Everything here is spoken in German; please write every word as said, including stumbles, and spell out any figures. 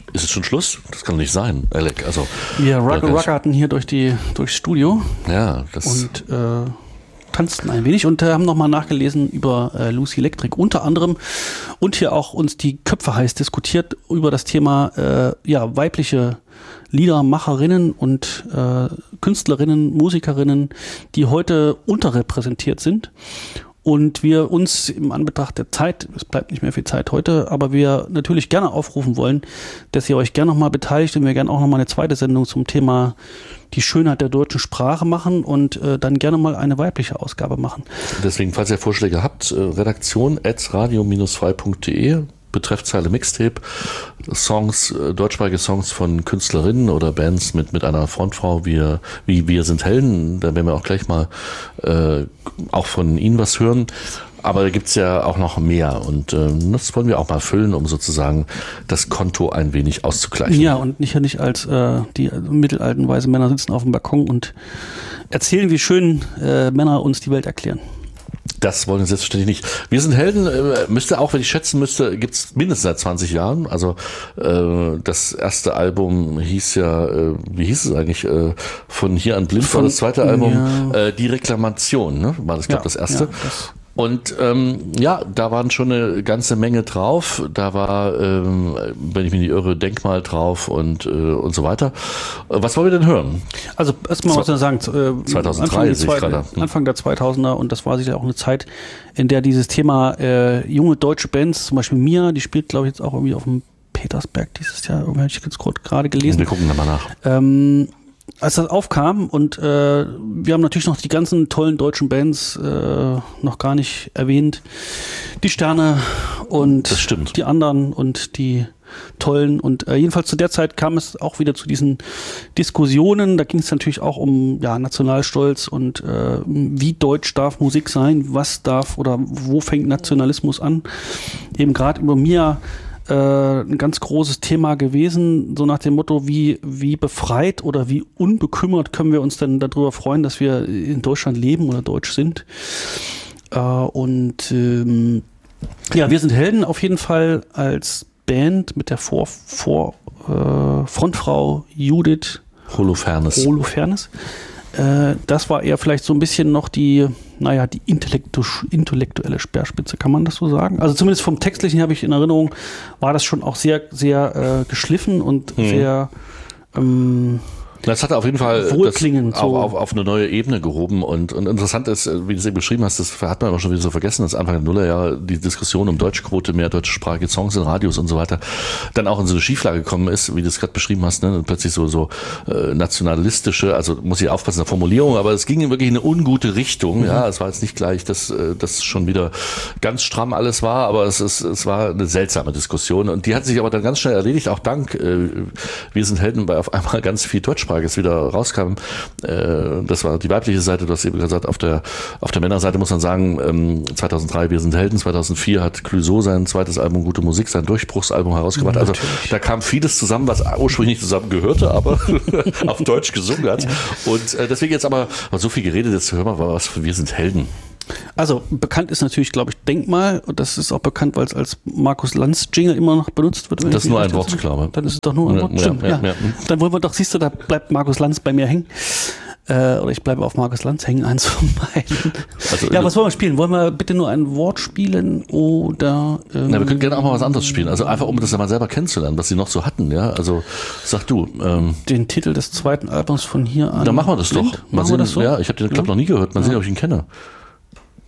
Ist es schon Schluss? Das kann doch nicht sein, Alec. Also, wir rackerten hier durch die, durchs Studio. Ja, das und äh, tanzten ein wenig und äh, haben nochmal nachgelesen über äh, Lucy Electric unter anderem und hier auch uns die Köpfe heiß diskutiert über das Thema äh, ja, weibliche Liedermacherinnen und äh, Künstlerinnen, Musikerinnen, die heute unterrepräsentiert sind. Und wir uns im Anbetracht der Zeit, es bleibt nicht mehr viel Zeit heute, aber wir natürlich gerne aufrufen wollen, dass ihr euch gerne nochmal beteiligt und wir gerne auch nochmal eine zweite Sendung zum Thema die Schönheit der deutschen Sprache machen und äh, dann gerne mal eine weibliche Ausgabe machen. Deswegen, falls ihr Vorschläge habt, redaktion at radio frei punkt de, Betreffzeile Mixtape, Songs, deutschsprachige Songs von Künstlerinnen oder Bands mit, mit einer Frontfrau, wie, wie Wir sind Helden, da werden wir auch gleich mal äh, auch von Ihnen was hören. Aber da gibt's ja auch noch mehr und äh, das wollen wir auch mal füllen, um sozusagen das Konto ein wenig auszugleichen. Ja, und nicht ja nicht als äh, die mittelalten weise Männer sitzen auf dem Balkon und erzählen, wie schön äh, Männer uns die Welt erklären. Das wollen wir selbstverständlich nicht. Wir sind Helden, äh, müsste auch, wenn ich schätzen müsste, gibt's mindestens seit zwanzig Jahren. Also äh, das erste Album hieß ja, äh, wie hieß es eigentlich, äh, von Hier an Blind war das zweite Album, ja. äh, Die Reklamation, ne? War das, glaube ich, ja, das erste. Ja, das Und ähm, ja, da waren schon eine ganze Menge drauf. Da war, ähm, wenn ich mich nicht irre, Denkmal drauf und äh, und so weiter. Was wollen wir denn hören? Also erstmal muss man sagen, äh, zweitausenddrei Anfang, sehe ich gerade. Anfang der zweitausender und das war sicher auch eine Zeit, in der dieses Thema äh, junge deutsche Bands, zum Beispiel Mia, die spielt glaube ich jetzt auch irgendwie auf dem Petersberg dieses Jahr, irgendwie habe ich jetzt gerade gelesen. Wir gucken da mal nach. Ähm, Als das aufkam und äh, wir haben natürlich noch die ganzen tollen deutschen Bands äh, noch gar nicht erwähnt. Die Sterne und die anderen und die tollen. Und äh, jedenfalls zu der Zeit kam es auch wieder zu diesen Diskussionen. Da ging es natürlich auch um ja, Nationalstolz und äh, wie deutsch darf Musik sein, was darf oder wo fängt Nationalismus an. Eben gerade über Mia ein ganz großes Thema gewesen, so nach dem Motto, wie, wie befreit oder wie unbekümmert können wir uns denn darüber freuen, dass wir in Deutschland leben oder deutsch sind. Und ähm, ja, wir sind Helden auf jeden Fall als Band mit der Vor, Vor, äh, Frontfrau Judith Holofernes. Holofernes. Äh, das war eher vielleicht so ein bisschen noch die, naja, die intellektu- intellektuelle Speerspitze, kann man das so sagen? Also zumindest vom Textlichen habe ich in Erinnerung, war das schon auch sehr, sehr äh, geschliffen und hm. sehr ähm, das hat auf jeden Fall das wohlklingend auf, auf, auf eine neue Ebene gehoben und, und interessant ist, wie du es eben beschrieben hast, das hat man aber schon wieder so vergessen, dass Anfang der Nullerjahre die Diskussion um Deutschquote, mehr deutschsprachige Songs in Radios und so weiter dann auch in so eine Schieflage gekommen ist, wie du es gerade beschrieben hast, ne? Und plötzlich so, so äh, nationalistische, also muss ich aufpassen in der Formulierung, aber es ging in wirklich eine ungute Richtung, mhm. ja, es war jetzt nicht gleich, dass das schon wieder ganz stramm alles war, aber es ist, es war eine seltsame Diskussion und die hat sich aber dann ganz schnell erledigt, auch dank äh, Wir sind Helden, weil auf einmal ganz viel Deutsch jetzt wieder rauskam, äh, das war die weibliche Seite, du hast eben gesagt, auf der auf der Männerseite muss man sagen, ähm, zweitausenddrei Wir sind Helden, zweitausendvier hat Clouseau sein zweites Album Gute Musik, sein Durchbruchsalbum herausgebracht, also da kam vieles zusammen, was ursprünglich nicht zusammen gehörte, aber auf Deutsch gesungen hat und äh, deswegen jetzt aber, so viel geredet, jetzt hören wir mal was von Wir sind Helden. Also bekannt ist natürlich, glaube ich, Denkmal. Und das ist auch bekannt, weil es als Markus Lanz Jingle immer noch benutzt wird. Das ist nur ein Wort, glaube ich. Dann ist es doch nur ein Wort. Ja, Stimmt, ja, ja. Ja. Dann wollen wir doch, siehst du, da bleibt Markus Lanz bei mir hängen. Äh, oder ich bleibe auf Markus Lanz hängen, eins von beiden. Also, ja, was wollen wir spielen? Wollen wir bitte nur ein Wort spielen oder... Ähm Na, wir können gerne auch mal was anderes spielen. Also einfach, um das ja mal selber kennenzulernen, was sie noch so hatten. Ja, also sag du. Ähm, den Titel des zweiten Albums von Hier an. Dann machen wir das Blind? doch. Mal machen sehen, wir das so? Ja, ich habe den, glaube ich, noch nie gehört. Mal ja. sehen, ob ich ihn kenne.